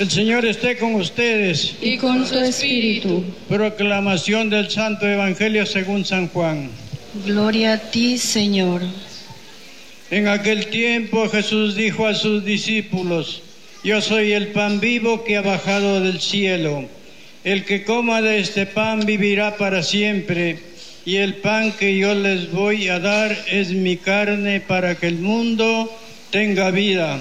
El Señor esté con ustedes. Y con tu espíritu. Proclamación del Santo Evangelio según San Juan. Gloria a ti, Señor. En aquel tiempo Jesús dijo a sus discípulos: Yo soy el pan vivo que ha bajado del cielo. El que coma de este pan vivirá para siempre, y el pan que yo les voy a dar es mi carne para que el mundo tenga vida.